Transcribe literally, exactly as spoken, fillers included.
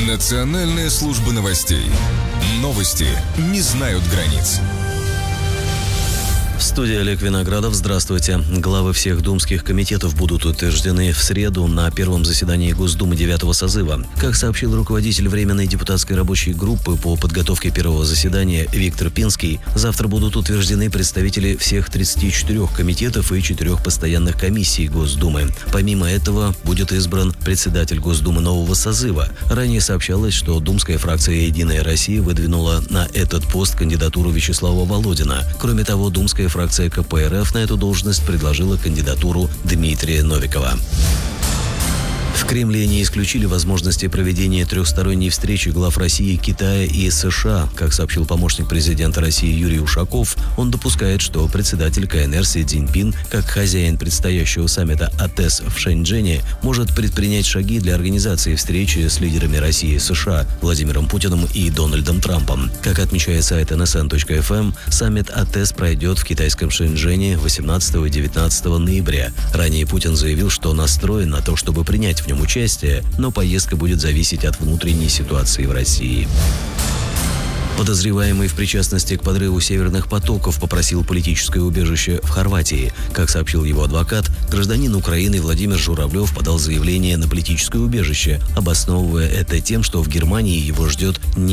Национальная служба новостей. Новости не знают границ. В студии Олег Виноградов. Здравствуйте. Главы всех думских комитетов будут утверждены в среду на первом заседании Госдумы девятого созыва. Как сообщил руководитель Временной депутатской рабочей группы по подготовке первого заседания Виктор Пинский, завтра будут утверждены представители всех тридцати четырёх комитетов и четырёх постоянных комиссий Госдумы. Помимо этого, будет избран председатель Госдумы нового созыва. Ранее сообщалось, что думская фракция «Единая Россия» выдвинула на этот пост кандидатуру Вячеслава Володина. Кроме того, думская фракция ка пэ эр эф на эту должность предложила кандидатуру Дмитрия Новикова. В Кремле не исключили возможности проведения трехсторонней встречи глав России, Китая и США. Как сообщил помощник президента России Юрий Ушаков, он допускает, что председатель ка эн эр Си Цзиньпин, как хозяин предстоящего саммита а тэ эс в Шэньчжэне, может предпринять шаги для организации встречи с лидерами России и США Владимиром Путиным и Дональдом Трампом. Как отмечает сайт эн эс эн точка эф эм, саммит а тэ эс пройдет в китайском Шэньчжэне восемнадцатого и девятнадцатого ноября. Ранее Путин заявил, что настроен на то, чтобы принять в нем участие, но поездка будет зависеть от внутренней ситуации в России. Подозреваемый в причастности к подрыву северных потоков попросил политическое убежище в Хорватии. Как сообщил его адвокат, гражданин Украины Владимир Журавлев подал заявление на политическое убежище, обосновывая это тем, что в Германии его ждет не